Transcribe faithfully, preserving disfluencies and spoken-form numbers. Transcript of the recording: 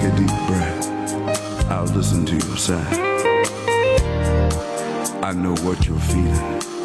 a deep breath. I'll listen to your sigh. I know what you're feeling.